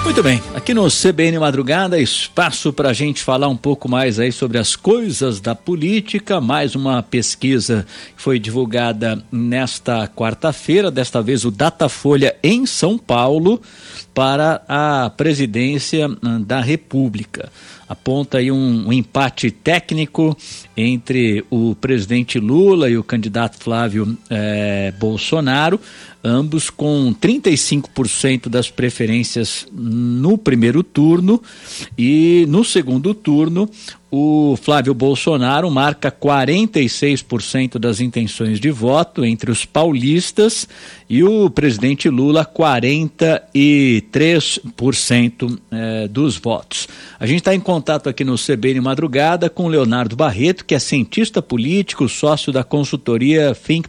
Muito bem, aqui no CBN Madrugada, espaço para a gente falar um pouco mais aí sobre as coisas da política. Mais uma pesquisa que foi divulgada nesta quarta-feira, desta vez o Datafolha em São Paulo, para a presidência da República. Aponta aí um empate técnico entre o presidente Lula e o candidato Flávio Bolsonaro, ambos com 35% das preferências no primeiro turno, e no segundo turno o Flávio Bolsonaro marca 46% das intenções de voto entre os paulistas e o presidente Lula 43% dos votos. A gente está em contato aqui no CBN Madrugada com o Leonardo Barreto, que é cientista político, sócio da consultoria Think